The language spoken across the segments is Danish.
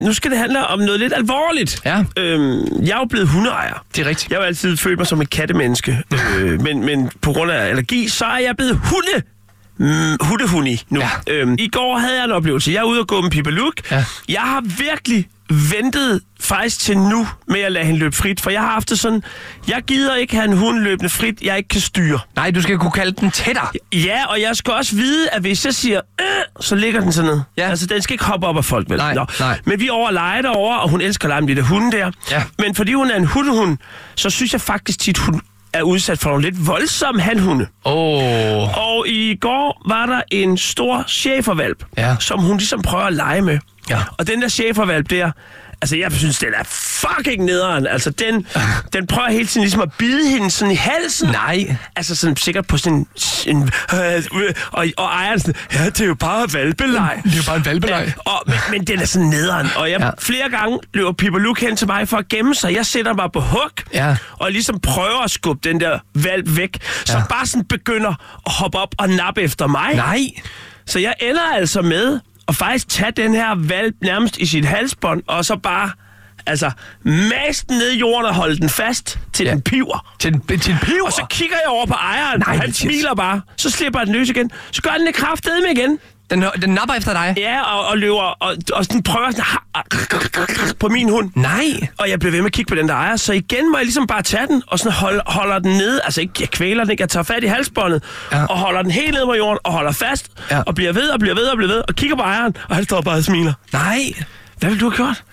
Nu skal det handle om noget lidt alvorligt. Ja. Jeg er jo blevet hundeejer. Det er rigtigt. Jeg har jo altid følt mig som et kattemenneske. Men på grund af allergi, så er jeg blevet hundehuni nu. Ja. I går havde jeg en oplevelse. Jeg er ude og gå med Pippa Look. Ja. Jeg har virkelig ventet faktisk til nu med at lade hende løbe frit, for jeg har haft det sådan, jeg gider ikke have en hund løbende frit, jeg ikke kan styre. Nej, du skal kunne kalde den tættere. Ja, og jeg skal også vide, at hvis jeg siger, så ligger den sådan ned. Ja. Altså, den skal ikke hoppe op af folk, vel? Nej. Men vi er over at lege derovre, og hun elsker at lege med de der hunde der. Ja. Men fordi hun er en hundehund, så synes jeg faktisk tit, hun er udsat for nogle lidt voldsomme hanhunde. Og i går var der en stor schæferhvalp, som hun ligesom prøver at lege med. Ja. Og den der schæferhvalp der, altså jeg synes, den er fucking nederen. Altså den prøver hele tiden ligesom at bide hende sådan i halsen. Nej. Altså sådan sikkert på sådan en og ejeren sådan, ja, det er jo bare valpeleg. Det er jo bare en valpeleg. Men den er sådan nederen. Og jeg flere gange løber Pippa Look hen til mig for at gemme sig. Jeg sætter mig på hug, og ligesom prøver at skubbe den der valp væk, som bare sådan begynder at hoppe op og nappe efter mig. Nej. Så jeg ender altså med at faktisk tage den her valp nærmest i sit halsbånd, og så bare mast den ned i jorden og holde den fast til den piver. Til en piver? Og så kigger jeg over på ejeren, og han smiler bare. Så slipper den løs igen. Så gør den det kraftedeme igen. Den napper efter dig? Ja, og løber, og den prøver sådan på min hund. Nej. Og jeg bliver ved med at kigge på den der ejer, så igen må jeg ligesom bare tage den, og sådan holder den nede. Altså ikke, jeg kvæler den ikke, jeg tager fat i halsbåndet, og holder den helt ned på jorden, og holder fast, og bliver ved, og kigger på ejeren, og han står bare og smiler. Nej. Hvad ville du have gjort?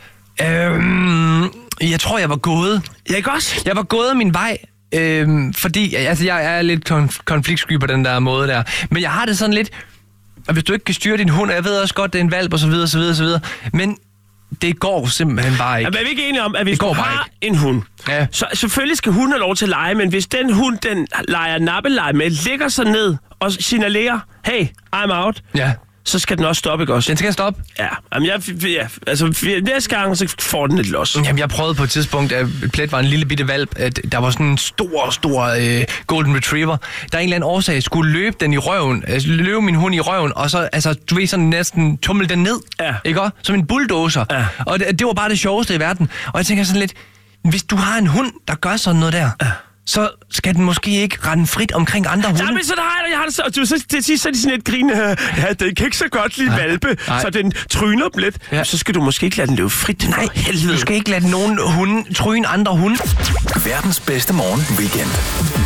Jeg tror, jeg var gået. Ja, ikke også? Jeg var gået af min vej, fordi jeg er lidt konfliktsky på den der måde der. Men jeg har det sådan lidt, og hvis du ikke kan styre din hund, og jeg ved også godt, det er en valp og så videre, men det går simpelthen bare ikke. Men er vi ikke enige om, at hvis du har en hund, så selvfølgelig skal hunden have lov til at lege, men hvis den hund, den leger nappeleje med, ligger sig ned og signalerer, hey, I'm out, så skal den også stoppe, ikke også? Den skal stoppe? Ja. Jamen, næste gang, så får den lidt los. Jamen, jeg prøvede på et tidspunkt, at Plet var en lille bitte valp, at der var sådan en stor golden retriever, der af en eller anden årsag skulle løbe den i røven, løbe min hund i røven, og så, du ved, sådan næsten tumle den ned, ikke også? Som en bulldozer. Ja. Og det var bare det sjoveste i verden. Og jeg tænker sådan lidt, hvis du har en hund, der gør sådan noget der, så skal den måske ikke rende frit omkring andre hunde. Jamen, så jeg har det så, og så til sidst så er de sådan lidt grine, den kan ikke så godt lide valpe, så den tryner dem lidt. Ja. Så skal du måske ikke lade den løbe frit. Nej, helvede. Du skal ikke lade nogen hunde tryne andre hunde. Verdens bedste morgen weekend.